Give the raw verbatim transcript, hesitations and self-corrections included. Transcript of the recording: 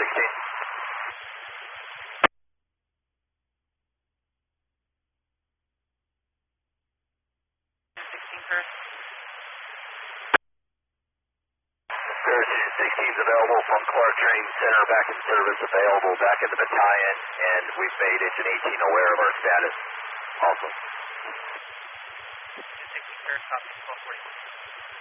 sixteen. sixteen first. Surge sixteen is available from Clark Training Center, back in service, available back in the battalion, and we've made Engine eighteen aware of our status. Awesome. sixteen first, copy twelve forty.